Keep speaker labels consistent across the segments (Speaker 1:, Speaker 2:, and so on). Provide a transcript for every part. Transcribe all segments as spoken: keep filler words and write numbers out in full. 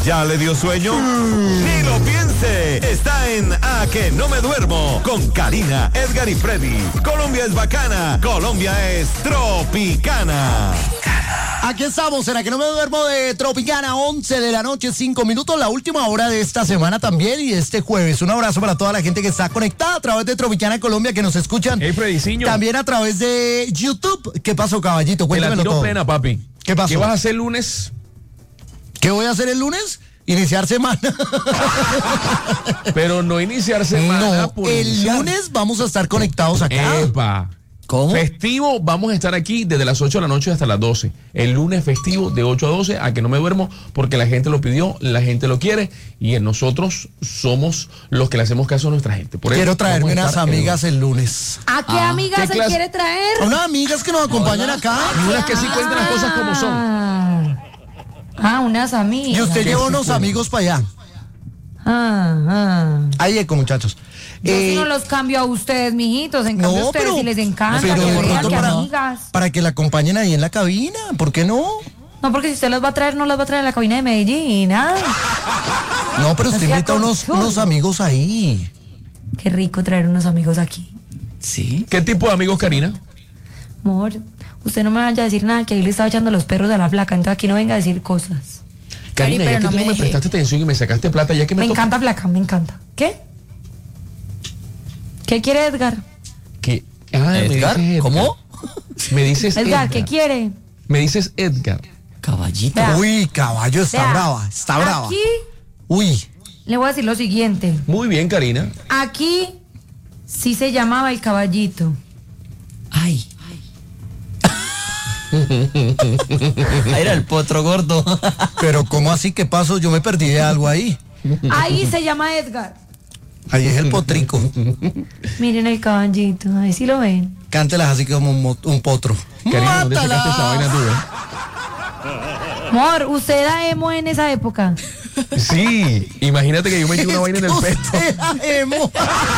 Speaker 1: ¿Ya le dio sueño? Ni lo piense. Está en A Que No Me Duermo con Karina, Edgar y Freddy. Colombia es bacana. Colombia es tropicana.
Speaker 2: Aquí estamos, en A Que No Me Duermo de Tropicana, once de la noche, cinco minutos, la última hora de esta semana también y este jueves. Un abrazo para toda la gente que está conectada a través de Tropicana Colombia, que nos escuchan.
Speaker 3: Hey, Frediciño.
Speaker 2: También a través de YouTube. ¿Qué pasó, caballito? Cuéntamelo todo.
Speaker 3: Plena, papi.
Speaker 2: ¿Qué pasó?
Speaker 3: ¿Qué vas a hacer el lunes?
Speaker 2: ¿Qué voy a hacer el lunes? Iniciar semana.
Speaker 3: Pero no iniciar semana.
Speaker 2: No,
Speaker 3: por
Speaker 2: el
Speaker 3: iniciar.
Speaker 2: lunes vamos a estar conectados acá.
Speaker 3: Epa.
Speaker 2: ¿Cómo?
Speaker 3: Festivo, vamos a estar aquí desde las ocho de la noche hasta las doce. El lunes festivo de ocho a doce, a que no me duermo, porque la gente lo pidió, la gente lo quiere, y nosotros somos los que le hacemos caso a nuestra gente. Por
Speaker 2: Quiero
Speaker 3: eso,
Speaker 2: traerme
Speaker 3: vamos a
Speaker 2: unas
Speaker 3: estar
Speaker 2: amigas el lunes.
Speaker 4: ¿A qué
Speaker 3: Ah,
Speaker 4: amigas
Speaker 3: ¿qué
Speaker 4: se
Speaker 3: clase?
Speaker 4: quiere traer?
Speaker 2: A unas amigas que nos acompañan acá.
Speaker 3: en- unas que sí cuentan las cosas como son.
Speaker 4: Ah, ah, unas amigas.
Speaker 2: Y usted
Speaker 3: ¿Qué
Speaker 2: lleva
Speaker 3: sí
Speaker 2: unos
Speaker 3: puede?
Speaker 2: amigos para allá.
Speaker 4: Ah, ah.
Speaker 2: Ahí eco, muchachos.
Speaker 4: Yo
Speaker 2: Eh,
Speaker 4: sí no los cambio a ustedes, mijitos. En cambio,
Speaker 2: no,
Speaker 4: ustedes
Speaker 2: pero-
Speaker 4: sí les encanta.
Speaker 2: pero
Speaker 4: que
Speaker 2: de
Speaker 4: vean
Speaker 2: pronto
Speaker 4: que
Speaker 2: para-
Speaker 4: amigas.
Speaker 2: Para que la acompañen ahí en la cabina, ¿por qué no?
Speaker 4: No, porque si usted los va a traer, no los va a traer a la cabina de Medellín, nada.
Speaker 2: No, pero usted
Speaker 4: Hacía
Speaker 2: invita unos,
Speaker 4: conchudo.
Speaker 2: unos amigos ahí.
Speaker 4: Qué rico traer unos amigos aquí.
Speaker 2: Sí.
Speaker 3: ¿Qué tipo de amigos, Karina?
Speaker 4: Amor, usted no me vaya a decir nada, que ahí le estaba echando los perros a la flaca, entonces aquí no venga a decir cosas.
Speaker 3: Karina,
Speaker 4: pero
Speaker 3: ya que
Speaker 4: no
Speaker 3: tú no
Speaker 4: me
Speaker 3: me
Speaker 4: deje.
Speaker 3: prestaste atención y me sacaste plata, ya que me,
Speaker 4: Me
Speaker 3: toca-
Speaker 4: encanta flaca, me encanta. ¿Qué? ¿Qué quiere Edgar?
Speaker 3: Que, ah, me
Speaker 2: ¿Edgar?
Speaker 3: dices
Speaker 2: ¿Cómo?
Speaker 3: Me dices
Speaker 4: Edgar,
Speaker 3: Edgar.
Speaker 4: ¿qué quiere?
Speaker 3: Me dices Edgar.
Speaker 2: Caballito.
Speaker 4: Vea.
Speaker 2: Uy, caballo, está
Speaker 4: Vea,
Speaker 2: brava, está brava.
Speaker 4: Aquí
Speaker 2: Uy,
Speaker 4: le voy a decir lo siguiente.
Speaker 3: Muy bien, Karina.
Speaker 4: Aquí sí se llamaba el caballito.
Speaker 5: Ay. Era el potro gordo.
Speaker 2: pero ¿cómo así? ¿Qué pasó? Yo me perdí de algo ahí.
Speaker 4: Ahí se llama Edgar.
Speaker 2: Ahí es el potrico.
Speaker 4: Miren el caballito, ahí sí lo ven.
Speaker 2: Cántelas así como un, mo- un potro.
Speaker 3: Karina, ¿dónde
Speaker 2: ¡Mátala!
Speaker 3: sacaste esa vaina tú, eh?
Speaker 4: Amor, ¿usted era emo en esa época?
Speaker 3: Sí, imagínate que yo me eché una vaina en el pelo.
Speaker 2: Usted era emo.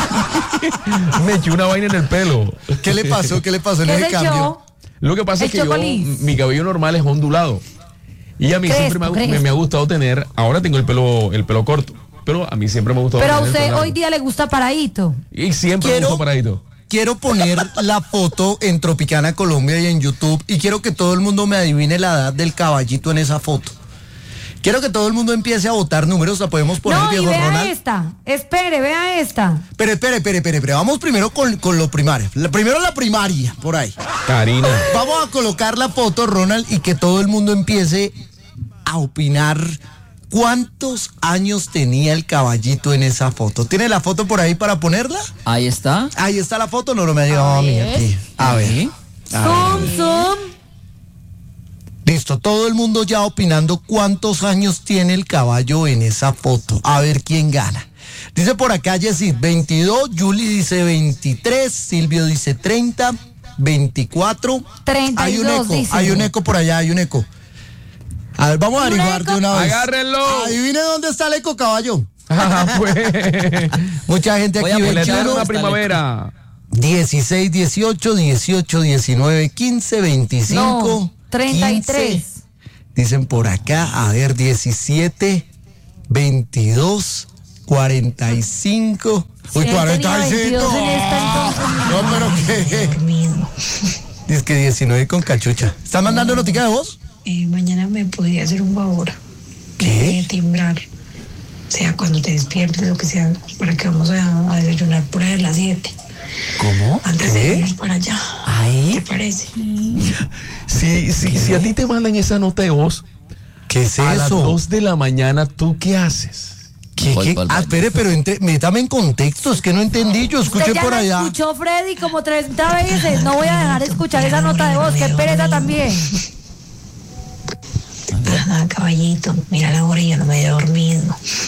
Speaker 3: Me eché una vaina en el pelo.
Speaker 2: ¿Qué le pasó? ¿Qué le pasó en
Speaker 4: ¿Qué
Speaker 2: ese
Speaker 4: se
Speaker 2: cambio?
Speaker 4: echó?
Speaker 3: Lo que pasa
Speaker 4: El
Speaker 3: es que yo,
Speaker 4: chocolis.
Speaker 3: mi cabello normal es ondulado. Y a mí
Speaker 4: Crespo,
Speaker 3: siempre me ha,
Speaker 4: crespo.
Speaker 3: me, me ha gustado tener, ahora tengo el pelo, el pelo corto, pero a mí siempre me ha gustado
Speaker 4: Pero a
Speaker 3: tener el
Speaker 4: usted
Speaker 3: pelo
Speaker 4: hoy
Speaker 3: largo.
Speaker 4: día le gusta paradito.
Speaker 3: Y siempre
Speaker 2: Quiero-
Speaker 3: me gustó paradito.
Speaker 2: Quiero poner la foto en Tropicana Colombia y en YouTube y quiero que todo el mundo me adivine la edad del caballito en esa foto. Quiero que todo el mundo empiece a votar números, la podemos poner,
Speaker 4: No, y
Speaker 2: viejo
Speaker 4: vea
Speaker 2: Ronald.
Speaker 4: esta. Espere, vea esta.
Speaker 2: Pero espere, espere, espere, espere. Vamos primero con, con lo primario. La- primero la primaria, por ahí.
Speaker 3: Karina.
Speaker 2: Vamos a colocar la foto, Ronald, y que todo el mundo empiece a opinar cuántos años tenía el caballito en esa foto. ¿Tiene la foto por ahí para ponerla?
Speaker 5: Ahí está.
Speaker 2: Ahí está la foto, no, no me ha llegado a
Speaker 4: A
Speaker 2: mí
Speaker 4: ver.
Speaker 2: aquí. A ver. A ver.
Speaker 4: Zoom, zoom.
Speaker 2: Listo, todo el mundo ya opinando cuántos años tiene el caballo en esa foto. A ver quién gana. Dice por acá Jessy, veintidós, Julie dice veintitrés, Silvio dice treinta, veinticuatro.
Speaker 4: treinta y
Speaker 2: Hay un
Speaker 4: dos,
Speaker 2: eco,
Speaker 4: dice.
Speaker 2: hay un eco por allá, hay un eco. A ver, vamos a
Speaker 4: ¿Hay un
Speaker 2: averiguar
Speaker 4: eco?
Speaker 2: de una vez.
Speaker 3: Agárrenlo.
Speaker 2: Adivine dónde está el eco, caballo.
Speaker 3: Ah, pues.
Speaker 2: Mucha gente
Speaker 5: Voy
Speaker 2: aquí
Speaker 5: a
Speaker 2: ve
Speaker 3: Le
Speaker 5: poner
Speaker 3: dan
Speaker 2: claro.
Speaker 3: una primavera.
Speaker 2: dieciséis, dieciocho, dieciocho, diecinueve, quince, veinticinco.
Speaker 4: No, treinta y
Speaker 2: quince.
Speaker 4: tres.
Speaker 2: Dicen por acá, a ver, diecisiete, veintidós, cuarenta y cinco. Uy,
Speaker 4: Sí, él tenía
Speaker 2: cuarenta y cinco.
Speaker 4: veintidós en esta, entonces.
Speaker 2: No, pero qué. Dice que diecinueve con cachucha. ¿Están mandando notica de voz?
Speaker 6: Eh, mañana me podría hacer un favor.
Speaker 2: ¿Qué?
Speaker 6: Eh, timbrar. O sea, cuando te despiertes, lo que sea, para que vamos a, a desayunar por ahí a las siete.
Speaker 2: ¿Cómo?
Speaker 6: Antes
Speaker 2: ¿Qué?
Speaker 6: de irnos para allá.
Speaker 2: Ay.
Speaker 6: ¿Te parece?
Speaker 3: Si, si, si a ti te mandan esa nota de voz
Speaker 2: ¿Qué es
Speaker 3: a las
Speaker 2: eso?
Speaker 3: dos de la mañana, ¿tú qué haces?
Speaker 2: ¿Qué,
Speaker 5: Voy
Speaker 2: qué?
Speaker 5: pa'l
Speaker 2: Ah,
Speaker 5: baño.
Speaker 2: espere, pero entre, métame en contexto, es que no entendí, yo escuché
Speaker 4: Usted ya
Speaker 2: por
Speaker 4: la
Speaker 2: allá.
Speaker 4: escuchó Freddy como treinta veces. No voy a dejar de escuchar esa nota de voz. Qué pereza también.
Speaker 6: Ajá, caballito, mira la hora y yo no me he dormido.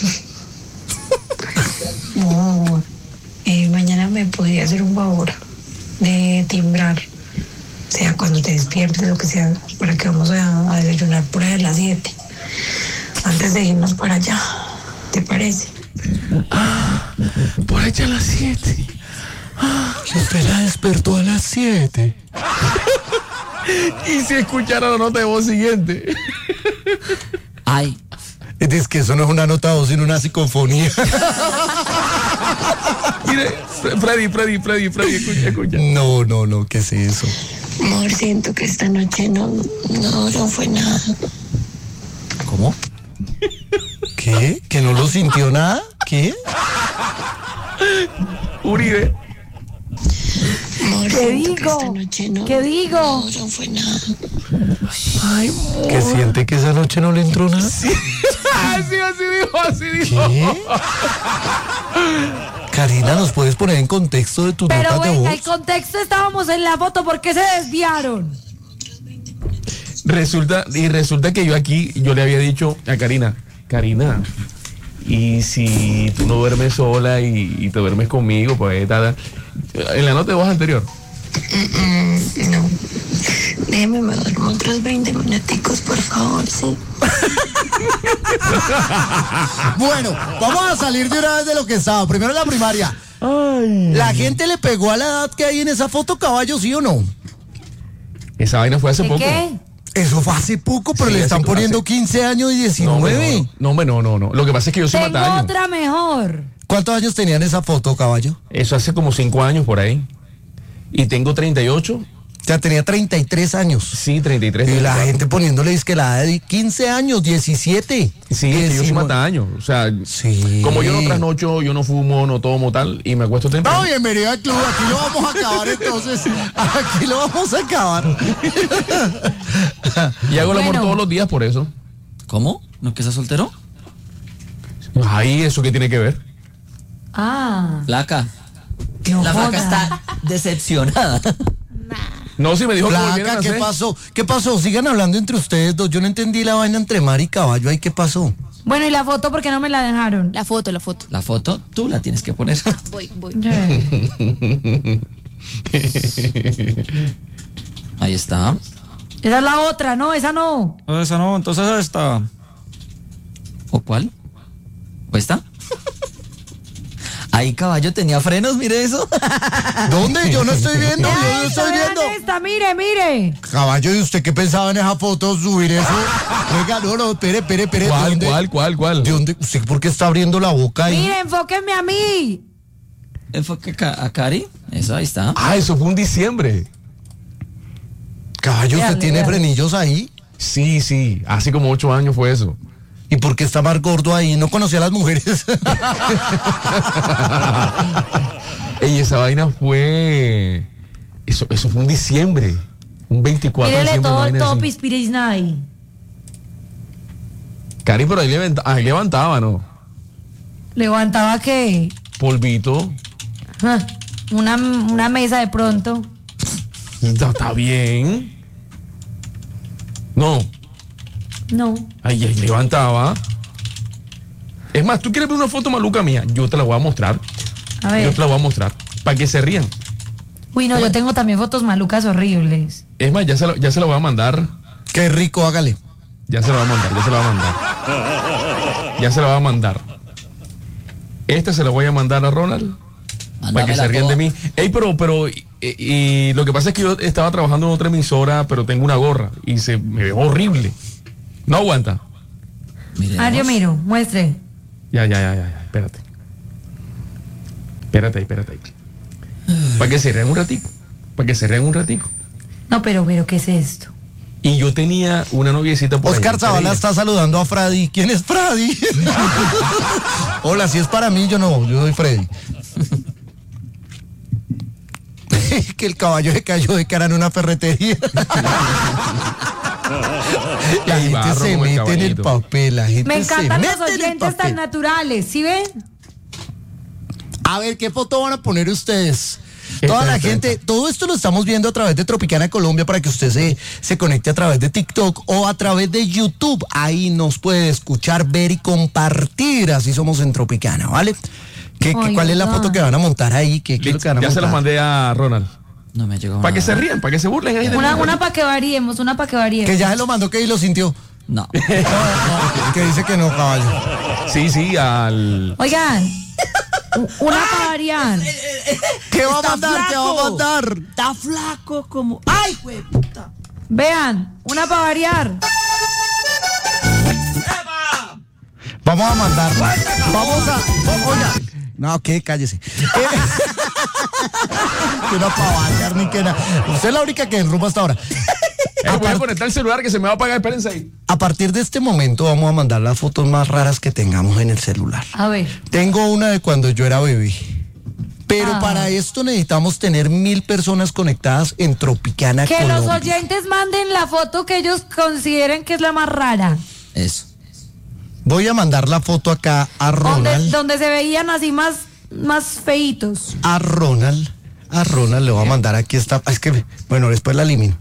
Speaker 6: No, eh, mañana me podría hacer un favor de timbrar. O sea, cuando te despiertes, lo que sea, para que vamos a, a desayunar por ahí a las siete. Antes de irnos para allá. ¿Te parece?
Speaker 3: Por allá a las siete.
Speaker 2: Usted la despertó a las siete.
Speaker 3: Y si escuchara la nota de voz siguiente.
Speaker 5: Ay.
Speaker 2: Es que eso no es una nota voz, sino una psicofonía.
Speaker 3: Mire, Freddy, Freddy, Freddy, Freddy, escucha, escucha.
Speaker 2: No, no, no, ¿qué es eso?
Speaker 6: Amor, siento que esta noche no, no, no fue nada.
Speaker 2: ¿Cómo? ¿Qué? ¿Que no lo sintió nada? ¿Qué?
Speaker 3: Uribe.
Speaker 6: Amor,
Speaker 4: ¿Qué
Speaker 6: siento que
Speaker 4: digo?
Speaker 6: esta noche no,
Speaker 4: ¿Qué digo?
Speaker 6: no, no fue nada.
Speaker 2: ¿Que siente que esa noche no le entró nada?
Speaker 3: Sí, así, así dijo, así dijo.
Speaker 2: ¿Qué? Karina, ¿nos puedes poner en contexto de tus
Speaker 4: Pero
Speaker 2: notas de
Speaker 4: venga,
Speaker 2: voz?
Speaker 4: el contexto estábamos en la foto, ¿por qué se desviaron?
Speaker 3: Resulta, y resulta que yo aquí, yo le había dicho a Karina, Karina, y si tú no duermes sola y, y te duermes conmigo, pues, tada, en la nota de voz anterior.
Speaker 6: Mm, no. Déjeme, me duermo otros veinte minuticos, por favor, sí.
Speaker 2: Bueno, vamos a salir de una vez de lo que estaba. Primero la primaria. ¿La gente le pegó a la edad que hay en esa foto, caballo, sí o no?
Speaker 3: Esa vaina fue hace
Speaker 4: ¿De
Speaker 3: poco.
Speaker 4: qué?
Speaker 2: Eso fue hace poco, pero
Speaker 3: Sí,
Speaker 2: le
Speaker 3: hace-
Speaker 2: están poniendo
Speaker 3: hace-
Speaker 2: quince años y
Speaker 3: No, hombre,
Speaker 2: diecinueve.
Speaker 3: no, no, hombre, no, no, no. Lo que pasa es que yo soy
Speaker 4: Tengo
Speaker 3: mataño.
Speaker 4: otra mejor.
Speaker 2: ¿Cuántos años tenían esa foto, caballo?
Speaker 3: Eso hace como cinco años por ahí. Y tengo treinta y ocho.
Speaker 2: O sea, tenía treinta y tres años.
Speaker 3: Sí, treinta y tres.
Speaker 2: Y la
Speaker 3: treinta y cuatro.
Speaker 2: gente poniéndole es que la edad de quince años, diecisiete.
Speaker 3: Sí, es que yo soy
Speaker 2: diecinueve.
Speaker 3: mataño. O sea,
Speaker 2: Sí.
Speaker 3: como yo no trasnocho, yo no fumo, no tomo tal, y me acuesto temprano.
Speaker 2: No, bienvenido al club. Aquí lo vamos a acabar entonces. Aquí lo vamos a acabar.
Speaker 3: Y hago el amor
Speaker 4: Bueno.
Speaker 3: todos los días por eso.
Speaker 5: ¿Cómo? ¿No que estás soltero?
Speaker 3: Ay, ¿eso qué tiene que ver?
Speaker 4: Ah,
Speaker 5: Flaca.
Speaker 4: no
Speaker 5: La flaca
Speaker 4: joda.
Speaker 5: está decepcionada.
Speaker 3: No, si me dijo que volvieran
Speaker 2: Placa,
Speaker 3: a
Speaker 2: ¿qué
Speaker 3: hacer.
Speaker 2: pasó? ¿Qué pasó? Sigan hablando entre ustedes dos. Yo no entendí la vaina entre mar y caballo. ¿Ahí qué pasó?
Speaker 4: Bueno, ¿y la foto por qué no me la dejaron?
Speaker 7: La foto, la foto.
Speaker 5: La foto tú la tienes que poner.
Speaker 7: Voy, voy.
Speaker 5: Ahí está.
Speaker 4: Esa es la otra, no, esa no.
Speaker 8: Esa no, entonces esta.
Speaker 5: ¿O cuál? ¿O esta? Ahí caballo tenía frenos, mire eso.
Speaker 2: ¿Dónde? Yo no estoy viendo. Yo
Speaker 4: Vean
Speaker 2: no
Speaker 4: esta,
Speaker 2: estoy
Speaker 4: vean
Speaker 2: viendo.
Speaker 4: esta, mire, mire.
Speaker 2: Caballo, ¿y usted qué pensaba en esa foto? ¿Subir eso? Oiga, no, no, espere, espere, espere. ¿De
Speaker 3: ¿Cuál,
Speaker 2: dónde-
Speaker 3: cuál, cuál, cuál?
Speaker 2: ¿De dónde? ¿Usted por qué está abriendo la boca ahí?
Speaker 4: Mire, enfóquenme a mí.
Speaker 5: Enfoque ca- a Cari. Eso, ahí está.
Speaker 3: Ah, eso fue un diciembre.
Speaker 2: Caballo, ¿usted
Speaker 4: Véale,
Speaker 2: tiene
Speaker 4: véale.
Speaker 2: frenillos ahí?
Speaker 3: Sí, sí, hace como ocho años fue eso.
Speaker 2: ¿Y por qué está más gordo ahí? ¿No conocía a las mujeres?
Speaker 3: Ey, esa vaina fue. Eso, eso fue un diciembre. Un veinticuatro de
Speaker 4: Mírele
Speaker 3: diciembre.
Speaker 4: todo
Speaker 3: una
Speaker 4: el
Speaker 3: vaina
Speaker 4: top
Speaker 3: así.
Speaker 4: Spirit Night.
Speaker 3: Cari, pero ahí, levanta- ahí levantaba, ¿no?
Speaker 4: ¿Levantaba qué?
Speaker 3: Polvito.
Speaker 4: Ah, Una, una mesa de pronto.
Speaker 3: Está, está bien. No.
Speaker 4: No.
Speaker 3: Ahí, ahí levantaba. Es más, ¿tú quieres ver una foto maluca mía? Yo te la voy a mostrar.
Speaker 4: A
Speaker 3: Yo
Speaker 4: ver.
Speaker 3: te la voy a mostrar. Para que se rían.
Speaker 4: Uy, no, yo tengo también fotos malucas horribles.
Speaker 3: Es más, ya se, la, ya se la voy a mandar.
Speaker 2: Qué rico, hágale.
Speaker 3: Ya se la va a mandar, ya se la va a mandar. Ya se la va a mandar. Esta se la voy a mandar a Ronald. Para que se
Speaker 5: Mándamela
Speaker 3: rían de
Speaker 5: toda.
Speaker 3: mí. Ey, pero, pero, y, y lo que pasa es que yo estaba trabajando en otra emisora, pero tengo una gorra y se me ve horrible. No aguanta.
Speaker 5: Miremos.
Speaker 4: Ah, yo miro, muestre.
Speaker 3: Ya, ya, ya, ya, ya, espérate. Espérate ahí, espérate ahí. Para que se rían un ratico. Para que se rían un ratico.
Speaker 4: No, pero, pero, ¿qué es esto?
Speaker 3: Y yo tenía una noviecita por ahí,
Speaker 2: Oscar Zavala
Speaker 3: Pereira.
Speaker 2: está saludando a Freddy. ¿Quién es Freddy? Hola, si es para mí, yo no, yo soy Freddy. Que el caballo se cayó de cara en una ferretería. La
Speaker 3: Hay
Speaker 2: gente
Speaker 3: barro
Speaker 2: se
Speaker 3: como el
Speaker 2: mete en el
Speaker 3: caballito.
Speaker 2: papel, la gente
Speaker 4: Me
Speaker 2: se
Speaker 4: encantan
Speaker 2: mete
Speaker 4: los
Speaker 2: en el
Speaker 4: oyentes tan
Speaker 2: papel.
Speaker 4: naturales, ¿sí ven?
Speaker 2: A ver, ¿qué foto van a poner ustedes?
Speaker 3: Esta,
Speaker 2: Toda la
Speaker 3: esta,
Speaker 2: gente,
Speaker 3: esta.
Speaker 2: todo esto lo estamos viendo a través de Tropicana Colombia para que usted se, se conecte a través de TikTok o a través de YouTube. Ahí nos puede escuchar, ver y compartir. Así somos en Tropicana, ¿vale? ¿Qué, qué-
Speaker 4: Ay,
Speaker 2: ¿Cuál es la
Speaker 4: verdad.
Speaker 2: foto que van a montar ahí? ¿Qué, qué es lo que van a
Speaker 3: Ya se las
Speaker 2: montar?
Speaker 3: mandé a Ronald.
Speaker 5: No me llegó
Speaker 3: Para que se
Speaker 5: nada.
Speaker 3: rían, para que se burlen ahí de
Speaker 4: Una,
Speaker 3: mí.
Speaker 4: una para que variemos, una para que variemos.
Speaker 2: Que ya se lo mandó que ahí lo sintió.
Speaker 5: No.
Speaker 2: Que dice que no, caballo.
Speaker 3: Sí, sí, al.
Speaker 4: Oigan, u- una para variar.
Speaker 2: ¿Qué va a mandar? ¿Qué va a mandar?
Speaker 5: Está flaco como. ¡Ay, güey, puta!
Speaker 4: Vean, una para variar.
Speaker 2: Vamos a mandarla. Vamos a. Oh, oiga. No, ¿qué? Cállese. Eh, que no pavada, ni que nada. Usted es la única que enrumba hasta ahora.
Speaker 3: Eh, voy a conectar el celular que se me va a apagar, espérense ahí.
Speaker 2: A partir de este momento vamos a mandar las fotos más raras que tengamos en el celular.
Speaker 4: A ver.
Speaker 2: Tengo una de cuando yo era bebé. Pero
Speaker 4: Ah.
Speaker 2: para esto necesitamos tener mil personas conectadas en Tropicana,
Speaker 4: Que
Speaker 2: Colombia.
Speaker 4: los oyentes manden la foto que ellos consideren que es la más rara.
Speaker 5: Eso.
Speaker 2: Voy a mandar la foto acá a
Speaker 4: Donde,
Speaker 2: Ronald.
Speaker 4: donde se veían así más, más feitos.
Speaker 2: A Ronald. A Ronald le voy a mandar aquí esta. Es que, bueno, después la elimino.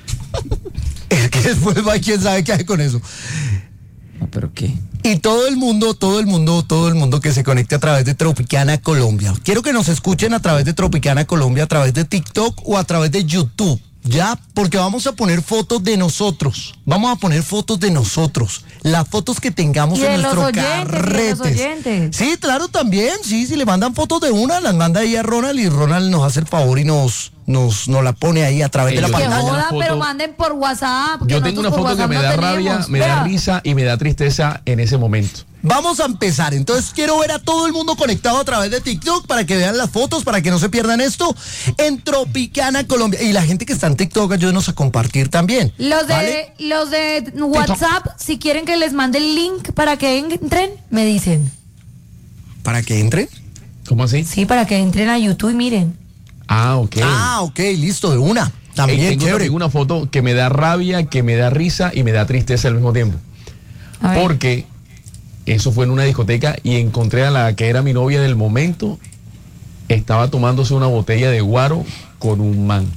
Speaker 2: Es que después va, quién sabe qué hay con eso.
Speaker 5: No, pero qué.
Speaker 2: Y todo el mundo, todo el mundo, todo el mundo que se conecte a través de Tropicana Colombia. Quiero que nos escuchen a través de Tropicana Colombia, a través de TikTok o a través de YouTube. Ya, porque vamos a poner fotos de nosotros. Vamos a poner fotos de nosotros. Las fotos que tengamos
Speaker 4: Y de
Speaker 2: en
Speaker 4: los
Speaker 2: nuestro
Speaker 4: oyentes, y de los
Speaker 2: carretes.
Speaker 4: oyentes.
Speaker 2: Sí, claro, también. Sí, si le mandan fotos de una, las manda ahí a Ronald y Ronald nos hace el favor y nos, nos, nos la pone ahí a través
Speaker 3: Eh,
Speaker 2: de la
Speaker 3: yo
Speaker 4: Que
Speaker 3: tengo
Speaker 2: pantalla.
Speaker 3: una
Speaker 4: jodan,
Speaker 3: foto-
Speaker 4: pero manden por WhatsApp. que
Speaker 3: Yo tengo una
Speaker 4: nosotros
Speaker 3: foto
Speaker 4: por
Speaker 3: que me
Speaker 4: WhatsApp
Speaker 3: da
Speaker 4: no
Speaker 3: rabia,
Speaker 4: tenemos.
Speaker 3: me da
Speaker 4: Vea.
Speaker 3: risa y me da tristeza en ese momento.
Speaker 2: Vamos a empezar, entonces quiero ver a todo el mundo conectado a través de TikTok para que vean las fotos, para que no se pierdan esto en Tropicana Colombia. Y la gente que está en TikTok, ayúdenos a compartir también.
Speaker 4: Los de,
Speaker 2: ¿vale?
Speaker 4: los de WhatsApp, si quieren que les mande el link para que entren, me dicen.
Speaker 2: Para que entren.
Speaker 3: ¿Cómo así?
Speaker 4: Sí, para que entren a YouTube y miren.
Speaker 3: Ah, ok.
Speaker 2: Ah, ok, listo, de una.
Speaker 3: Ey,
Speaker 2: También,
Speaker 3: tengo
Speaker 2: chévere.
Speaker 3: también una foto que me da rabia, que me da risa y me da tristeza al mismo tiempo.
Speaker 4: A ver.
Speaker 3: Porque eso fue en una discoteca y encontré a la que era mi novia del momento. Estaba tomándose una botella de guaro con un man.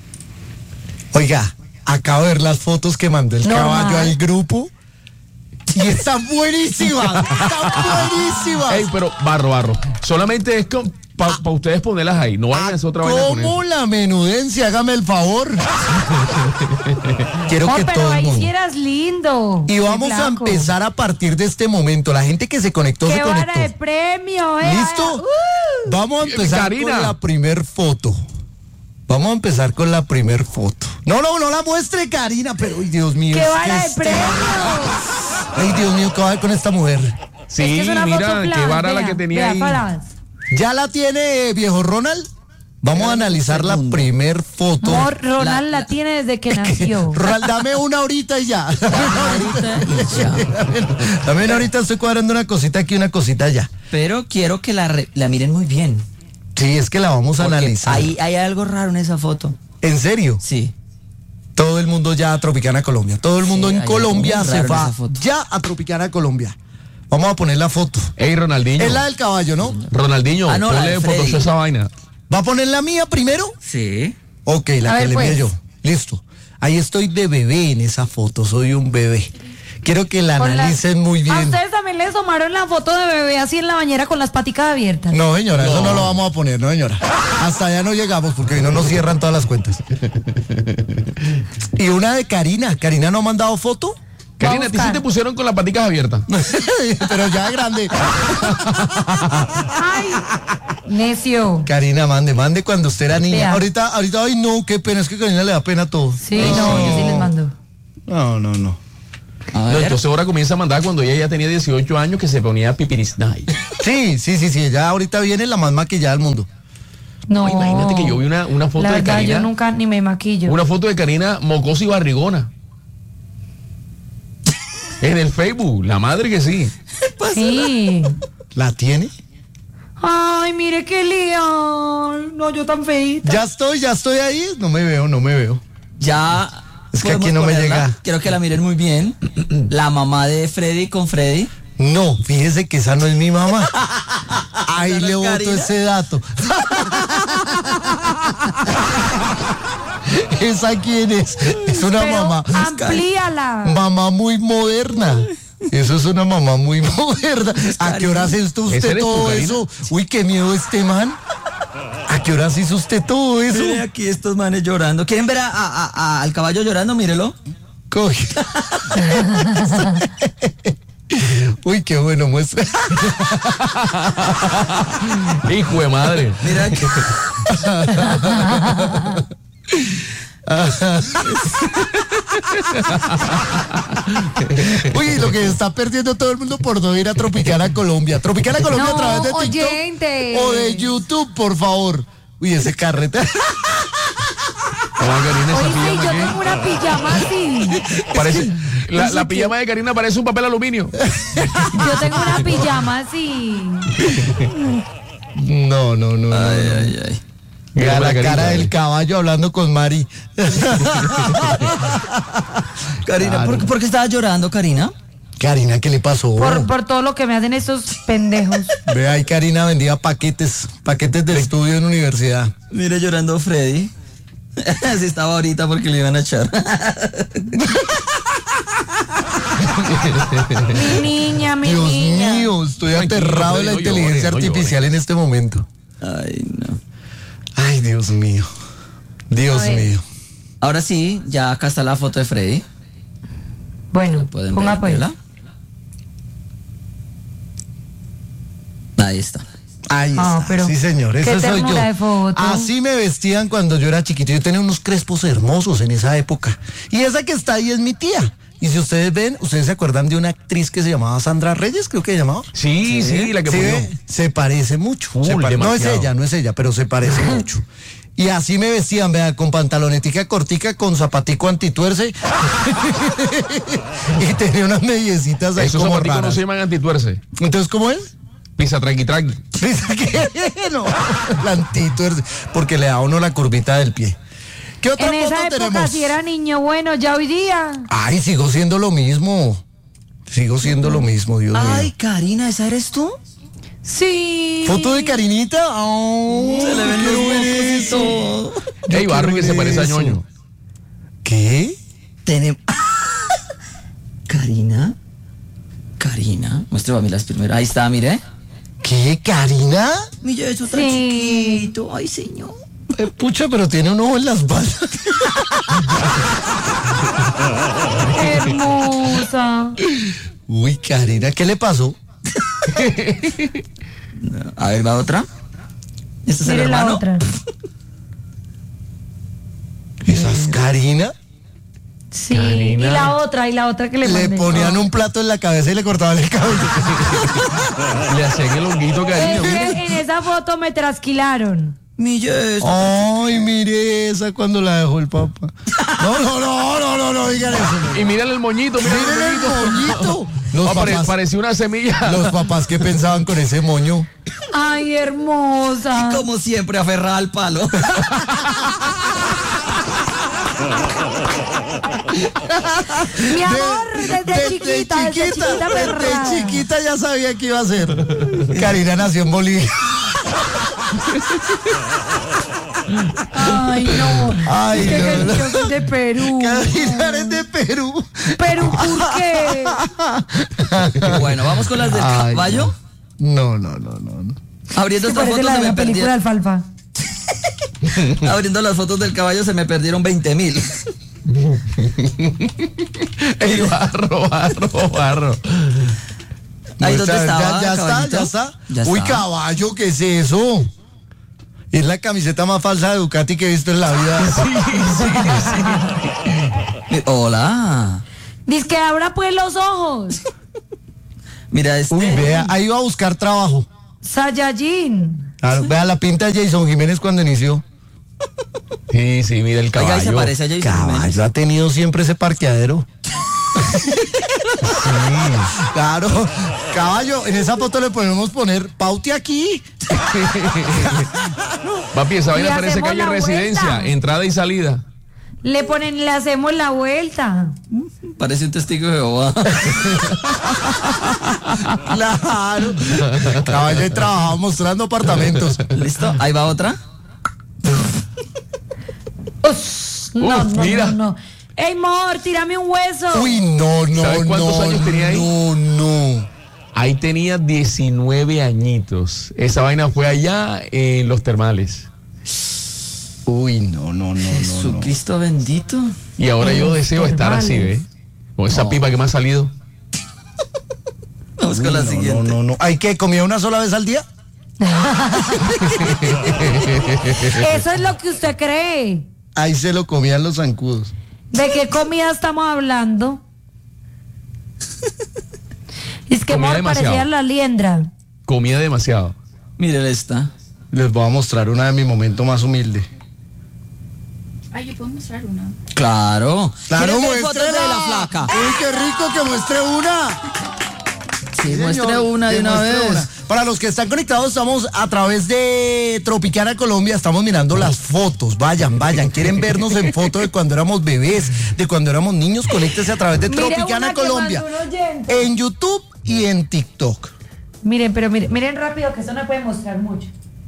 Speaker 2: Oiga, acabo de ver las fotos que mandó el
Speaker 4: Normal.
Speaker 2: caballo al grupo. Y están buenísimas. Están buenísimas.
Speaker 3: Ey, pero barro, barro. Solamente es para ustedes ponerlas ahí. No vayan a hacer otra vaina con
Speaker 2: ¿Cómo
Speaker 3: eso.
Speaker 2: la menudencia? Hágame el favor. Quiero
Speaker 4: Oh,
Speaker 2: que
Speaker 4: pero
Speaker 2: todo el
Speaker 4: ahí
Speaker 2: mundo.
Speaker 4: sí eras lindo.
Speaker 2: Y vamos a
Speaker 4: Flaco.
Speaker 2: empezar a partir de este momento. La gente que se conectó,
Speaker 4: ¡Qué
Speaker 2: se
Speaker 4: vara
Speaker 2: conectó.
Speaker 4: de premio! Eh.
Speaker 2: ¿Listo?
Speaker 4: Uh.
Speaker 2: Vamos a
Speaker 3: Bien,
Speaker 2: empezar
Speaker 3: Karina.
Speaker 2: con la primer foto. Vamos a empezar con la primer foto. No, no, no la muestre, Karina, pero ay, Dios mío.
Speaker 4: ¡Qué
Speaker 2: es
Speaker 4: vara
Speaker 2: que
Speaker 4: de
Speaker 2: este-
Speaker 4: premio!
Speaker 2: Ay, Dios mío, ¿qué va a hacer con esta mujer?
Speaker 3: Sí,
Speaker 4: Es que es una
Speaker 3: mira,
Speaker 4: foto
Speaker 3: qué
Speaker 4: flash,
Speaker 3: vara la
Speaker 4: vea,
Speaker 3: que tenía
Speaker 4: vea,
Speaker 3: ahí.
Speaker 4: flash.
Speaker 2: ¿Ya la tiene, viejo Ronald? Vamos a analizar la
Speaker 5: segundo.
Speaker 2: primer foto.
Speaker 4: Amor, Ronald
Speaker 5: La-
Speaker 4: la,
Speaker 5: la-
Speaker 4: tiene desde que nació.
Speaker 2: Ronald, dame una ahorita y ya.
Speaker 5: Ahorita y ya.
Speaker 2: Dame una ahorita, estoy cuadrando una cosita aquí, una cosita allá.
Speaker 5: Pero quiero que la, re- la miren muy bien.
Speaker 2: Sí, es que la vamos a
Speaker 5: Porque
Speaker 2: analizar.
Speaker 5: Ahí hay algo raro en esa foto.
Speaker 2: ¿En serio?
Speaker 5: Sí.
Speaker 2: Todo el mundo ya a Tropicana Colombia. Todo el mundo
Speaker 5: Sí,
Speaker 2: en
Speaker 5: hay
Speaker 2: Colombia
Speaker 5: algo
Speaker 2: se
Speaker 5: raro en
Speaker 2: va
Speaker 5: esa foto.
Speaker 2: ya a Tropicana Colombia. Vamos a poner la foto.
Speaker 3: Ey, Ronaldinho.
Speaker 2: Es la del caballo, ¿no?
Speaker 3: Ronaldinho,
Speaker 5: Ah, no, la
Speaker 3: ponle
Speaker 5: de Freddy.
Speaker 3: Photoshop esa vaina.
Speaker 2: ¿Va a poner la mía primero?
Speaker 5: Sí.
Speaker 2: Ok, la
Speaker 4: A
Speaker 2: que
Speaker 4: ver,
Speaker 2: le envié
Speaker 4: pues.
Speaker 2: yo. Listo. Ahí estoy de bebé en esa foto. Soy un bebé. Quiero que la
Speaker 4: Con la-
Speaker 2: analicen muy
Speaker 4: ¿A
Speaker 2: bien.
Speaker 4: ustedes también les tomaron la foto de bebé así en la bañera con las paticas abiertas?
Speaker 2: No, señora, eso no lo vamos a poner, no, señora. Hasta allá no llegamos porque no nos cierran todas las cuentas. Y una de Karina. ¿Karina no ha mandado foto?
Speaker 3: Karina, ¿a ti sí
Speaker 4: buscar.
Speaker 3: te pusieron con las paticas abiertas?
Speaker 2: Pero ya grande.
Speaker 4: ¡Ay! Necio.
Speaker 2: Karina, mande, mande cuando usted era niña.
Speaker 4: Vea.
Speaker 2: Ahorita, ahorita, ay no, qué pena, es que a Karina le da pena todo.
Speaker 4: Sí, no, yo sí les mando.
Speaker 2: No, no, no.
Speaker 5: A
Speaker 3: No,
Speaker 5: ver.
Speaker 3: entonces ahora comienza a mandar cuando ella ya tenía dieciocho años que se ponía pipirisnay.
Speaker 2: Sí, sí, sí, sí, ya ahorita viene la más maquillada del mundo.
Speaker 4: No.
Speaker 3: Imagínate que yo vi una, una foto
Speaker 4: La
Speaker 3: de
Speaker 4: verdad,
Speaker 3: Karina.
Speaker 4: yo nunca ni me maquillo.
Speaker 3: Una foto de Karina mocosa y barrigona. En el Facebook, la madre que sí.
Speaker 4: Sí.
Speaker 2: ¿La tiene?
Speaker 4: Ay, mire qué lío. No, yo tan feita.
Speaker 2: Ya estoy, ya estoy ahí. No me veo, no me veo.
Speaker 5: Ya.
Speaker 2: Es que
Speaker 5: podemos
Speaker 2: aquí no me
Speaker 5: ponerla.
Speaker 2: llega.
Speaker 5: Quiero que la miren muy bien. La mamá de Freddy con Freddy.
Speaker 2: No, fíjese que esa no es mi mamá. Ahí
Speaker 5: ¿Esa no
Speaker 2: le
Speaker 5: es
Speaker 2: boto
Speaker 5: Karina?
Speaker 2: ese dato. ¿Esa quién es? Es una
Speaker 4: Pero
Speaker 2: mamá.
Speaker 4: amplíala.
Speaker 2: Mamá muy moderna. Eso es una mamá muy moderna. ¿A qué horas hizo
Speaker 3: ¿Ese
Speaker 2: usted
Speaker 3: eres tú,
Speaker 2: todo
Speaker 3: Karina?
Speaker 2: eso? Uy, qué miedo este man. ¿A qué horas hizo usted todo eso?
Speaker 5: Miren aquí estos manes llorando. ¿Quieren ver a- a- a- al caballo llorando? Mírelo.
Speaker 2: Coge. Uy, qué bueno muestra.
Speaker 3: Hijo de madre.
Speaker 5: Mira aquí.
Speaker 2: Uy, lo que está perdiendo todo el mundo por no ir a Tropicana Colombia. Tropicana Colombia
Speaker 4: No,
Speaker 2: a través de TikTok
Speaker 4: oyentes.
Speaker 2: o de YouTube, por favor. Uy, ese carrete.
Speaker 3: Hola, Karina, esa
Speaker 4: Oye, sí,
Speaker 3: pijama
Speaker 4: yo
Speaker 3: qué?
Speaker 4: tengo una pijama así.
Speaker 3: Parece, la, la pijama de Karina parece un papel aluminio.
Speaker 4: Yo tengo una pijama así.
Speaker 2: No, no, no.
Speaker 5: Ay,
Speaker 2: no, no.
Speaker 5: ay, ay.
Speaker 2: Mira la
Speaker 3: Karina,
Speaker 2: cara
Speaker 3: eh.
Speaker 2: del caballo hablando con Mari.
Speaker 5: Karina, ¿por, qué- ¿por qué estabas llorando, Karina?
Speaker 2: Karina, ¿qué le pasó?
Speaker 4: Por, por todo lo que me hacen estos pendejos.
Speaker 2: Ve ahí, Karina vendía paquetes, paquetes de estudio en universidad.
Speaker 5: Mire llorando Freddy. Así estaba ahorita porque le iban a echar.
Speaker 4: Mi niña, mi
Speaker 2: Dios
Speaker 4: niña.
Speaker 2: mío, estoy
Speaker 3: Tranquilo,
Speaker 2: aterrado de la
Speaker 3: no llore,
Speaker 2: inteligencia
Speaker 3: no llore.
Speaker 2: artificial en este momento.
Speaker 5: Ay, no.
Speaker 2: Ay, Dios mío. Dios
Speaker 4: A ver.
Speaker 2: mío.
Speaker 5: Ahora sí, ya acá está la foto de Freddy.
Speaker 4: Bueno,
Speaker 5: ¿Pueden
Speaker 4: ponga
Speaker 5: ver,
Speaker 4: pues.
Speaker 5: verla? Ahí está.
Speaker 2: Ahí
Speaker 4: Ah,
Speaker 2: está.
Speaker 4: pero
Speaker 2: Sí, señor,
Speaker 4: qué
Speaker 2: ese soy yo.
Speaker 4: ternura de foto.
Speaker 2: Así me vestían cuando yo era chiquito. Yo tenía unos crespos hermosos en esa época. Y esa que está ahí es mi tía. Y si ustedes ven, ustedes se acuerdan de una actriz que se llamaba Sandra Reyes, creo que se llamaba.
Speaker 3: Sí, sí, la que
Speaker 2: ¿Sí
Speaker 3: murió.
Speaker 2: ve? Se parece mucho.
Speaker 3: Full,
Speaker 2: Se pare- no es
Speaker 3: demasiado.
Speaker 2: ella, no es ella, pero se parece mucho. Y así me vestían, vean, con pantalonetica cortica, con zapatico antituerce. Y tenía unas mediecitas ahí
Speaker 3: Esos
Speaker 2: como
Speaker 3: zapaticos no
Speaker 2: raras.
Speaker 3: se llaman antituerce.
Speaker 2: Entonces, ¿cómo es?
Speaker 3: Pisa tranqui tranqui.
Speaker 2: ¿Pisa qué? No, la antituerce, porque le da a uno la curvita del pie. ¿Qué otra
Speaker 4: En
Speaker 2: foto
Speaker 4: esa época,
Speaker 2: tenemos?
Speaker 4: si era niño bueno, ya hoy día.
Speaker 2: Ay, sigo siendo lo mismo. Sigo siendo lo mismo, Dios
Speaker 5: Ay,
Speaker 2: mío.
Speaker 5: Karina, ¿esa eres tú?
Speaker 4: Sí.
Speaker 2: ¿Foto de Karinita? Oh,
Speaker 5: Se le ven los
Speaker 2: quiero ver
Speaker 5: mocos y
Speaker 2: eso.
Speaker 5: todo.
Speaker 2: Yo
Speaker 3: Ey, Barry,
Speaker 2: quiero
Speaker 3: que se
Speaker 2: ver
Speaker 3: parece a
Speaker 2: eso.
Speaker 3: ñoño.
Speaker 2: ¿Qué?
Speaker 5: Tenemos. Karina. Karina. Muestre a mí las primeras. Ahí está, mire.
Speaker 2: ¿Qué, Karina?
Speaker 5: Mira, eso está
Speaker 4: Sí.
Speaker 5: chiquito. Ay, señor.
Speaker 2: Eh, pucha, pero tiene un ojo en la espalda.
Speaker 4: Hermosa.
Speaker 2: Uy, Karina, ¿qué le pasó?
Speaker 5: A ver, va otra. Este es el
Speaker 4: Mire la
Speaker 5: hermano.
Speaker 4: otra.
Speaker 2: ¿Esa es Karina?
Speaker 4: Sí.
Speaker 3: Karina.
Speaker 4: Y la otra, y la otra que le
Speaker 2: Le
Speaker 4: mandé.
Speaker 2: ponían un plato en la cabeza y le cortaban el cabello.
Speaker 3: Le hacían el honguito,
Speaker 4: Es
Speaker 3: Karina.
Speaker 4: que en esa foto me trasquilaron.
Speaker 5: Mira, eso.
Speaker 2: Ay, mire esa cuando la dejó el papá. No, no, no, no, no, no digan eso.
Speaker 3: Y mírale el moñito, mírale
Speaker 2: Miren
Speaker 3: el
Speaker 2: el
Speaker 3: moñito.
Speaker 2: moñito. Los
Speaker 3: Ah, pare-
Speaker 2: papás,
Speaker 3: parecía una semilla.
Speaker 2: los papás que pensaban con ese moño.
Speaker 4: Ay, hermosa.
Speaker 5: Como siempre, aferrada al palo.
Speaker 4: Mi amor, desde, chiquita, desde chiquita,
Speaker 2: desde
Speaker 4: aferrada.
Speaker 2: chiquita ya sabía que iba a ser. Karina nació en Bolivia.
Speaker 4: Ay, no.
Speaker 2: Ay,
Speaker 4: es que
Speaker 2: no, no.
Speaker 4: yo soy de Perú.
Speaker 2: Karina eres de Perú.
Speaker 4: Perú, ¿por qué?
Speaker 5: Bueno, vamos con las del
Speaker 2: Ay,
Speaker 5: caballo.
Speaker 2: No, no, no, no. no.
Speaker 5: Abriendo
Speaker 4: Se
Speaker 5: esta
Speaker 4: parece
Speaker 5: foto
Speaker 4: la
Speaker 5: se
Speaker 4: de
Speaker 5: me
Speaker 4: la película de
Speaker 5: perdieron.
Speaker 4: Alfalfa.
Speaker 5: Abriendo las fotos del caballo se me perdieron veinte mil.
Speaker 3: Ey, barro, barro, barro.
Speaker 5: Ahí dónde
Speaker 2: Ya-
Speaker 5: estaba,
Speaker 2: ya, ya está,
Speaker 5: caballito?
Speaker 2: ya está.
Speaker 5: Ya
Speaker 2: Uy,
Speaker 5: está.
Speaker 2: caballo, ¿qué es eso? Es la camiseta más falsa de Ducati que he visto en la vida.
Speaker 5: Mi- Hola.
Speaker 4: Dice que abra pues los ojos.
Speaker 5: Mira este.
Speaker 2: Uy, vea, ahí iba a buscar trabajo.
Speaker 4: Saiyajin.
Speaker 2: Claro, vea la pinta de Jason Jiménez cuando inició.
Speaker 3: Sí, sí, mira el
Speaker 5: Oiga,
Speaker 3: caballo.
Speaker 5: ahí se parece a Jason Jiménez.
Speaker 2: Caballo ha tenido siempre ese parqueadero. Claro, caballo, en esa foto le podemos poner paute aquí.
Speaker 3: Papi, esa vaina
Speaker 4: Le
Speaker 3: parece
Speaker 4: hacemos
Speaker 3: calle
Speaker 4: la
Speaker 3: residencia,
Speaker 4: vuelta.
Speaker 3: entrada y salida.
Speaker 4: Le ponen, le hacemos la vuelta.
Speaker 5: Parece un testigo de Jehová.
Speaker 2: Claro. Caballo y trabajaba mostrando apartamentos.
Speaker 5: ¿Listo? Ahí va otra.
Speaker 4: Uf, no,
Speaker 3: Uf,
Speaker 4: no,
Speaker 3: mira.
Speaker 4: no, no. Ey, mor, tírame un hueso.
Speaker 2: Uy, no, no,
Speaker 3: ¿Sabes cuántos
Speaker 2: no,
Speaker 3: años tenía ahí?
Speaker 2: no, no.
Speaker 3: Ahí tenía diecinueve añitos. Esa vaina fue allá en los termales.
Speaker 2: Uy, no, no, no, no, no.
Speaker 5: Jesucristo bendito.
Speaker 3: Y ahora yo deseo estar así,
Speaker 4: termales.
Speaker 3: ¿ves? Con esa pipa que me ha salido.
Speaker 5: Vamos con la
Speaker 2: no,
Speaker 5: siguiente.
Speaker 2: no, no, no. ¿Hay que comía una sola vez al día?
Speaker 4: Eso es lo que usted cree.
Speaker 2: Ahí se lo comían los zancudos.
Speaker 4: ¿De qué comida estamos hablando? Es que
Speaker 3: Comida
Speaker 4: amor,
Speaker 3: demasiado.
Speaker 4: parecía la liendra.
Speaker 3: Comía demasiado.
Speaker 5: Miren esta.
Speaker 2: Les voy a mostrar una de mi momento más humilde.
Speaker 7: Ay, yo puedo mostrar una.
Speaker 5: Claro.
Speaker 2: Claro,
Speaker 5: ¿Quieren ver fotos
Speaker 2: muéstrela.
Speaker 5: de la flaca?
Speaker 2: Uy, qué rico que muestre una.
Speaker 5: Sí, muestre
Speaker 2: señor,
Speaker 5: una de
Speaker 2: que
Speaker 5: una
Speaker 2: muestre
Speaker 5: vez.
Speaker 2: una. Para los que están conectados, estamos a través de Tropicana Colombia, estamos mirando las fotos. Vayan, vayan, quieren vernos en fotos de cuando éramos bebés, de cuando éramos niños, conéctese a través de
Speaker 4: Mire
Speaker 2: Tropicana
Speaker 4: una que
Speaker 2: Colombia,
Speaker 4: mandó un oyente.
Speaker 2: en YouTube y en TikTok.
Speaker 4: Miren, pero miren, miren rápido que eso no puede mostrar mucho.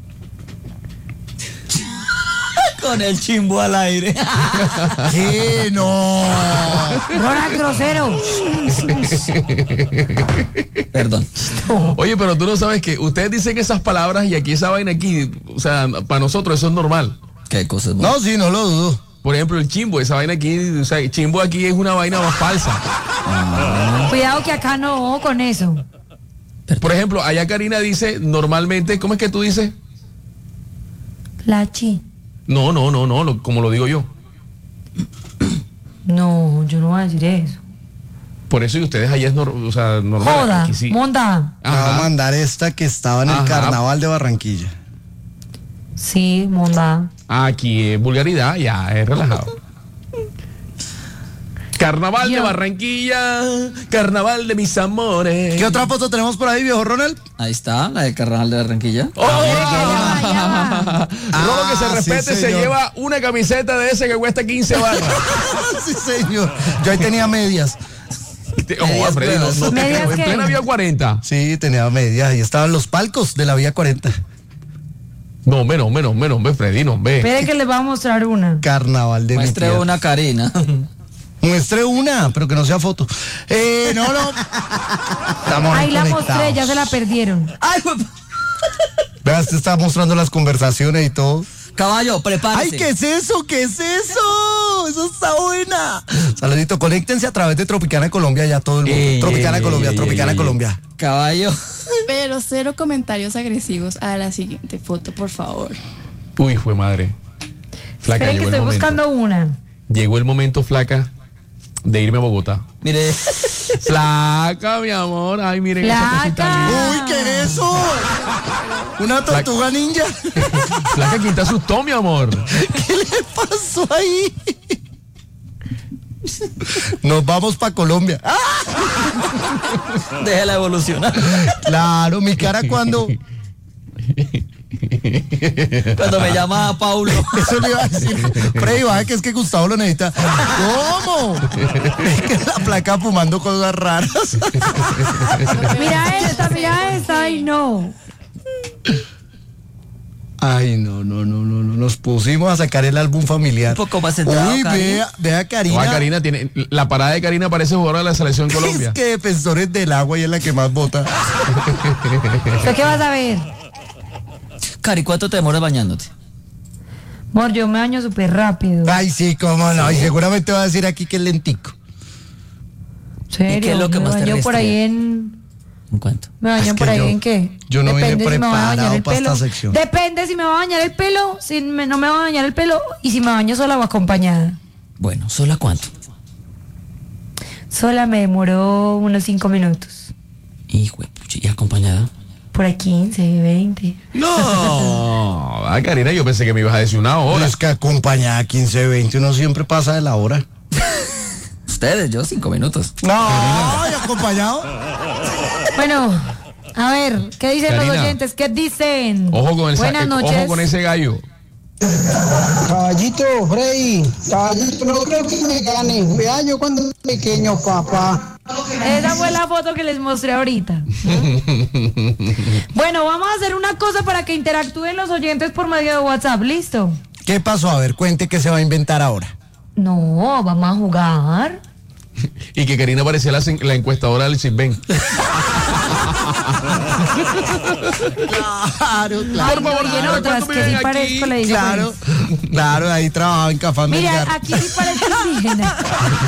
Speaker 5: Con el chimbo al aire.
Speaker 2: ¿Qué? No.
Speaker 4: Ronald grosero.
Speaker 5: Perdón.
Speaker 3: Oye, pero tú no sabes que ustedes dicen esas palabras y aquí esa vaina aquí, o sea, para nosotros eso es normal.
Speaker 5: Qué cosas.
Speaker 2: No, sí, no lo dudo.
Speaker 3: Por ejemplo, el chimbo, esa vaina aquí, o sea, chimbo aquí es una vaina más falsa.
Speaker 4: Cuidado que acá no con eso.
Speaker 3: Por ejemplo, allá Karina dice normalmente, ¿cómo es que tú dices?
Speaker 4: La chi.
Speaker 3: No, no, no, no, lo- como lo digo yo.
Speaker 4: No, yo no voy a decir eso.
Speaker 3: Por eso y ustedes allá es nor- o sea, normal.
Speaker 4: Joda,
Speaker 3: aquí sí.
Speaker 4: monda.
Speaker 2: Me va a
Speaker 3: Ajá.
Speaker 2: mandar esta que estaba en el
Speaker 3: Ajá.
Speaker 2: carnaval de Barranquilla.
Speaker 4: Sí, monda.
Speaker 3: Aquí es vulgaridad, ya es relajado. Carnaval de
Speaker 4: Yo.
Speaker 3: Barranquilla, carnaval de mis amores.
Speaker 2: ¿Qué otra foto tenemos por ahí, viejo Ronald?
Speaker 5: Ahí está, la del carnaval de Barranquilla.
Speaker 3: ¡Oh!
Speaker 4: ya
Speaker 3: Rolo que se
Speaker 2: Ah,
Speaker 3: respete
Speaker 2: sí,
Speaker 3: se
Speaker 2: señor.
Speaker 3: lleva una camiseta de ese que cuesta quince barras.
Speaker 2: Sí, señor. Yo ahí tenía medias.
Speaker 3: Te- ojo, Freddy, no, no te
Speaker 4: ¿Medias
Speaker 3: creo. En
Speaker 4: qué?
Speaker 3: plena vía cuarenta.
Speaker 2: Sí, tenía medias. Ahí estaban los palcos de la Vía cuarenta.
Speaker 3: No, menos, menos, menos, ve, Freddy, no, ve.
Speaker 4: Espere que les voy a mostrar una.
Speaker 2: Carnaval de mi
Speaker 5: Muestre
Speaker 2: tierra.
Speaker 5: una Karina.
Speaker 2: Muestre una, pero que no sea foto. Eh, no, no. Estamos
Speaker 4: Ahí la
Speaker 2: conectados.
Speaker 4: mostré, ya se la perdieron.
Speaker 5: Ay, pues,
Speaker 2: Vea, usted está mostrando las conversaciones y todo.
Speaker 5: caballo, prepárese.
Speaker 2: ¡Ay, qué es eso! ¿Qué es eso? ¡Eso está buena! Saludito, conéctense a través de Tropicana Colombia, ya todo el mundo.
Speaker 3: Ey,
Speaker 2: Tropicana
Speaker 3: ey,
Speaker 2: Colombia,
Speaker 3: ey,
Speaker 2: Tropicana
Speaker 3: ey,
Speaker 2: Colombia.
Speaker 5: Caballo.
Speaker 7: Pero cero comentarios agresivos a la siguiente foto, por favor.
Speaker 3: Uy, fue madre. Flaca,
Speaker 4: Esperen que
Speaker 3: llegó el
Speaker 4: estoy
Speaker 3: momento.
Speaker 4: buscando una.
Speaker 3: Llegó el momento, flaca, de irme a Bogotá.
Speaker 5: Mire.
Speaker 3: Flaca, mi amor. Ay, miren esa cosita
Speaker 4: Flaca.
Speaker 3: linda.
Speaker 2: ¡Uy, qué es eso! ¿Una tortuga ninja?
Speaker 3: Flaca, ¿quién te asustó, mi amor?
Speaker 2: ¿Qué le pasó ahí? Nos vamos para Colombia. ¡Ah!
Speaker 5: Déjala evolucionar.
Speaker 2: Claro, mi cara cuando...
Speaker 5: Cuando me llama Paulo.
Speaker 2: Eso le iba a decir. Freddy, baja que es que Gustavo lo necesita. ¿Cómo? Es que la placa fumando cosas raras.
Speaker 4: Mira esta, mira esta. Ay, no.
Speaker 2: Ay, no, no, no, no, no. Nos pusimos a sacar el álbum familiar.
Speaker 5: Un poco más centrado,
Speaker 2: Uy,
Speaker 5: Karina.
Speaker 2: vea, vea Karina.
Speaker 3: No, Karina tiene, la parada de Karina parece jugadora de la selección Colombia.
Speaker 2: Es que defensores del agua y es la que más vota.
Speaker 4: ¿Pero qué vas a ver?
Speaker 5: Cari, ¿cuánto te demoras bañándote?
Speaker 4: Amor, yo me baño súper rápido.
Speaker 2: Ay, sí, cómo no. Y seguramente va a decir aquí que es lentico.
Speaker 4: ¿Serio?
Speaker 5: ¿Y qué es lo que
Speaker 4: me
Speaker 5: más te
Speaker 4: baño por ahí
Speaker 5: restringe?
Speaker 4: en...
Speaker 5: ¿En cuánto?
Speaker 4: ¿Me baño
Speaker 2: Es que
Speaker 4: por ahí
Speaker 2: yo-
Speaker 4: en qué?
Speaker 2: yo no vine
Speaker 4: si me voy a bañar
Speaker 2: preparado
Speaker 4: el
Speaker 2: para
Speaker 4: pelo.
Speaker 2: esta sección.
Speaker 4: Depende si me va a bañar el pelo, si me- no me va a bañar el pelo y si me baño sola o acompañada.
Speaker 5: Bueno, ¿sola cuánto?
Speaker 4: Sola me demoró unos cinco minutos.
Speaker 5: Hijo de pucha, ¿y acompañada?
Speaker 4: Por ahí quince, veinte.
Speaker 3: No, ah, Karina, yo pensé que me ibas a decir una hora.
Speaker 2: Es que acompañada quince, veinte, uno siempre pasa de la hora.
Speaker 5: Ustedes, yo cinco minutos.
Speaker 2: No, y acompañado.
Speaker 4: Bueno, a ver, ¿qué dicen los
Speaker 3: Karina.
Speaker 4: oyentes? ¿Qué dicen?
Speaker 3: Ojo con el
Speaker 4: Buenas
Speaker 3: sa-
Speaker 4: noches.
Speaker 3: ojo con ese gallo.
Speaker 9: Caballito, Freddy, caballito, no creo que me gane. Vea, yo cuando era pequeño, papá.
Speaker 4: Esa fue la foto que les mostré ahorita. Bueno, vamos a hacer una cosa para que interactúen los oyentes por medio de WhatsApp. ¿Listo?
Speaker 2: ¿Qué pasó? A ver, cuente qué se va a inventar ahora.
Speaker 4: No, vamos a jugar.
Speaker 3: Y que Karina parecía la, la encuestadora del Sirven.
Speaker 2: Claro,
Speaker 4: Ay,
Speaker 3: Por favor,
Speaker 4: no, y en
Speaker 3: claro,
Speaker 4: otras
Speaker 3: ¿cuánto me
Speaker 4: que sí
Speaker 3: ven
Speaker 4: parezco,
Speaker 3: aquí?
Speaker 4: le digo.
Speaker 2: Claro, claro, ahí trabajaba en Café
Speaker 4: Mira,
Speaker 2: Melgar.
Speaker 4: aquí sí parezco indígena.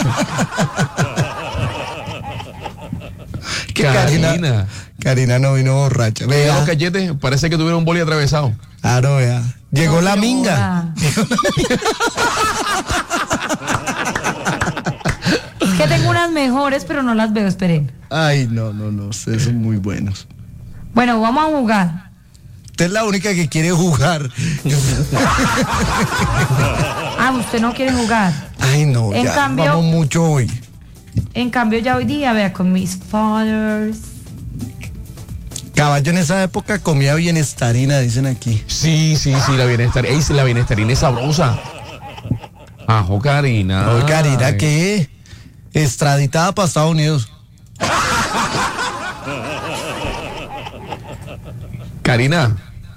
Speaker 2: Que
Speaker 3: Karina.
Speaker 2: Karina, Karina no vino borracha.
Speaker 3: Vea
Speaker 2: Vea,
Speaker 3: los cachetes, parece que tuviera un boli atravesado.
Speaker 2: claro, vea. Llegó
Speaker 4: No,
Speaker 2: la
Speaker 4: pero
Speaker 2: minga.
Speaker 4: joda. unas mejores, pero no las veo, esperen.
Speaker 2: Ay, no, no, no, ustedes son muy buenos.
Speaker 4: Bueno, vamos a jugar.
Speaker 2: Usted es la única que quiere jugar.
Speaker 4: Ah, usted no quiere jugar.
Speaker 2: Ay, no,
Speaker 4: En
Speaker 2: ya
Speaker 4: cambio-
Speaker 2: vamos mucho hoy.
Speaker 4: En cambio, ya hoy día, vea, con mis fathers.
Speaker 2: Caballo en esa época comía bienestarina, dicen aquí.
Speaker 3: Sí, sí, sí, la bienestar. Ey, sí, la bienestarina es sabrosa. Ajo, Karina.
Speaker 2: No, Karina, ¿qué? Extraditada para Estados Unidos.
Speaker 3: Karina,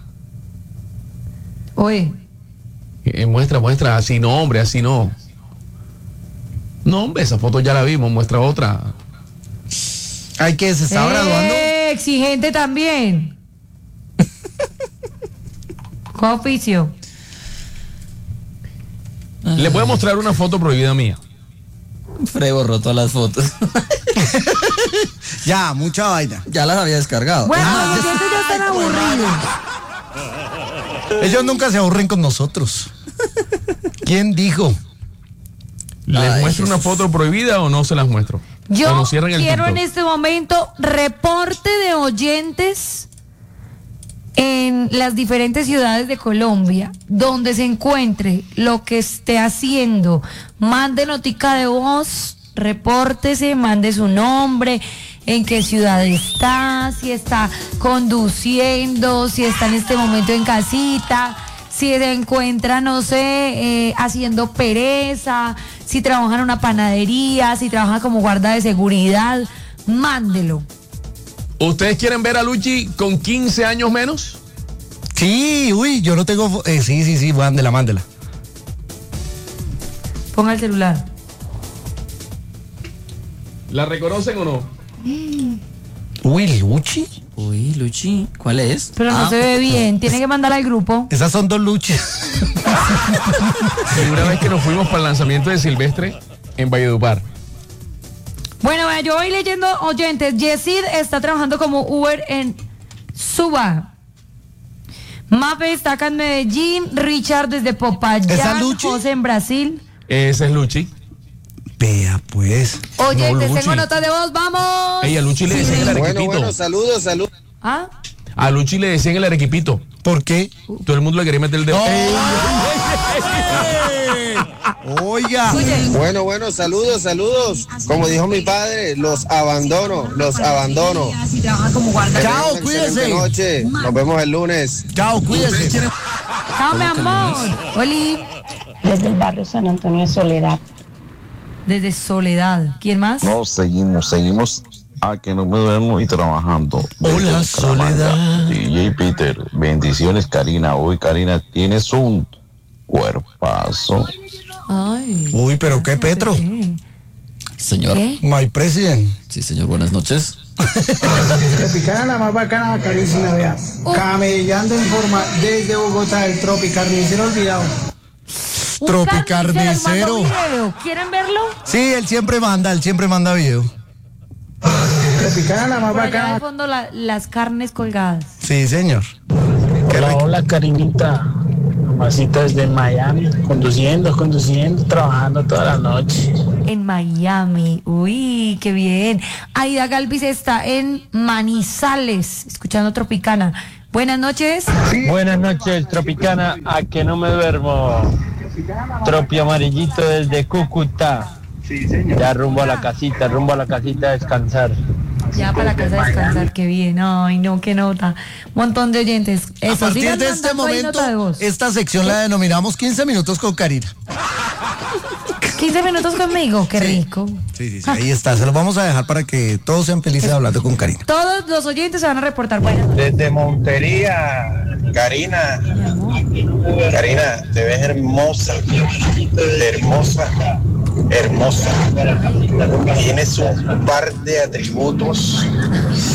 Speaker 4: Oye,
Speaker 3: eh, muestra, muestra. Así no, hombre, así no. No, hombre, esa foto ya la vimos. Muestra otra.
Speaker 2: Ay, que se está graduando.
Speaker 4: eh, exigente también. ¿Qué oficio?
Speaker 3: Le voy a mostrar una foto prohibida mía.
Speaker 5: Frey borró todas las fotos.
Speaker 2: Ya, mucha vaina.
Speaker 5: Ya las había descargado.
Speaker 4: Bueno,
Speaker 5: Ah,
Speaker 4: los oyentes ya están aburridos.
Speaker 2: Ellos nunca se aburren con nosotros. ¿Quién dijo?
Speaker 3: ¿Les
Speaker 5: Ay,
Speaker 3: muestro una
Speaker 5: Jesús.
Speaker 3: foto prohibida o no se las muestro? O
Speaker 4: Yo
Speaker 3: nos cierran el
Speaker 4: quiero en
Speaker 3: TikTok.
Speaker 4: este momento reporte de oyentes en las diferentes ciudades de Colombia, donde se encuentre lo que esté haciendo. Mande notica de voz, repórtese, mande su nombre, en qué ciudad está, si está conduciendo, si está en este momento en casita, si se encuentra, no sé, eh, haciendo pereza, si trabaja en una panadería, si trabaja como guarda de seguridad, mándelo.
Speaker 3: ¿Ustedes quieren ver a Luchi con quince años menos?
Speaker 2: Sí, uy, yo no tengo... fo- Eh, sí, sí, sí, mándela, mándela.
Speaker 4: Ponga el celular.
Speaker 3: ¿La reconocen o no?
Speaker 2: Uy, Luchi.
Speaker 5: Uy, Luchi, ¿cuál es?
Speaker 4: Pero no
Speaker 5: Ah,
Speaker 4: se ve bien, tiene que mandar al grupo.
Speaker 2: Esas son dos Luchis.
Speaker 3: Y una vez que nos fuimos para el lanzamiento de Silvestre en Valledupar.
Speaker 4: Bueno, vea, yo voy leyendo oyentes. Yesid está trabajando como Uber en Suba. Mafe está acá en Medellín. Richard desde
Speaker 2: ¿Esa
Speaker 4: Popayán.
Speaker 2: Luchi?
Speaker 4: José en Brasil.
Speaker 3: Esa es Luchi.
Speaker 2: Vea, pues.
Speaker 4: Oyentes,
Speaker 3: Luchi.
Speaker 4: tengo nota de voz, vamos.
Speaker 3: Ey, a Luchi le decían el arequipito.
Speaker 10: Bueno, bueno, saludos, saludos.
Speaker 4: ¿Ah?
Speaker 3: A Luchi le decían el arequipito.
Speaker 2: ¿Por qué?
Speaker 3: Todo el mundo le quería meter el dedo.
Speaker 2: Oiga.
Speaker 10: Bueno, bueno, saludos, saludos. Como dijo mi padre, los abandono, los abandono.
Speaker 2: Chao,
Speaker 10: Excelente
Speaker 2: cuídese.
Speaker 10: noche. Nos vemos el lunes.
Speaker 2: Chao, cuídese.
Speaker 4: Chao, mi amor. Oli.
Speaker 6: Desde el barrio San Antonio de Soledad.
Speaker 4: Desde Soledad. ¿Quién más?
Speaker 11: No, seguimos, seguimos a que no me duermo y trabajando.
Speaker 2: Hola,
Speaker 11: Desde Bucaramanga.
Speaker 2: Soledad.
Speaker 11: D J Peter, bendiciones, Karina. Hoy, Karina, tienes un cuerpazo.
Speaker 4: Ay.
Speaker 2: Uy, pero qué Petro.
Speaker 4: ¿Qué?
Speaker 5: Señor.
Speaker 4: ¿Qué?
Speaker 2: My president.
Speaker 5: Sí, señor, buenas noches.
Speaker 9: Tropicana la más bacana, carísima, vea. Camellando en forma desde Bogotá, el Tropicarnicero olvidado.
Speaker 4: Un
Speaker 2: Tropicarnicero.
Speaker 4: carnicero mandó video. ¿Quieren verlo?
Speaker 2: Sí, él siempre manda, él siempre manda video.
Speaker 9: Tropicana la más
Speaker 4: Por allá de
Speaker 9: bacana.
Speaker 4: fondo la- las carnes colgadas.
Speaker 2: Sí, señor. Qué
Speaker 12: Hola,
Speaker 2: rico.
Speaker 12: hola, Karinita. Mamacita desde Miami, conduciendo, conduciendo, trabajando toda la noche.
Speaker 4: En Miami. Uy, qué bien. Aida Galvis está en Manizales, escuchando Tropicana. Buenas noches.
Speaker 12: Buenas noches, Tropicana, a que no me duermo. Tropi amarillito desde Cúcuta. Ya rumbo a la casita, rumbo a la casita a descansar.
Speaker 4: Ya para la casa a descansar, qué bien. Ay, no, qué nota. Montón de oyentes.
Speaker 2: A
Speaker 4: Eso,
Speaker 2: partir
Speaker 4: sigan
Speaker 2: de este
Speaker 4: mandando ahí
Speaker 2: momento,
Speaker 4: nota de voz.
Speaker 2: esta sección la denominamos quince minutos con Karina.
Speaker 4: quince minutos conmigo, qué rico.
Speaker 2: Sí, sí, sí, ahí está. Se los vamos a dejar para que todos sean felices hablando con Karina.
Speaker 4: Todos los oyentes se van a reportar. Buenas noches.
Speaker 10: Desde Montería, Karina. Karina, te ves hermosa. Hermosa. Hermosa. Tienes un par de atributos